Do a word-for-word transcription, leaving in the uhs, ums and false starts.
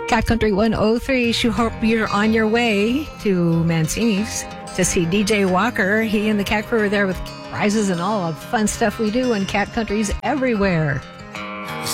Cat Country one oh three. She hope you're on your way to Mancini's to see D J Walker. He and the Cat Crew are there with prizes and all of fun stuff we do, and Cat Country's everywhere.